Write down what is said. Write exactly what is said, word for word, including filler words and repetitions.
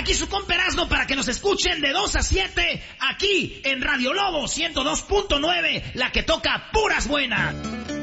Aquí su compa Erasmo para que nos escuchen de dos a siete aquí en Radio Lobo ciento dos punto nueve, la que toca puras buenas.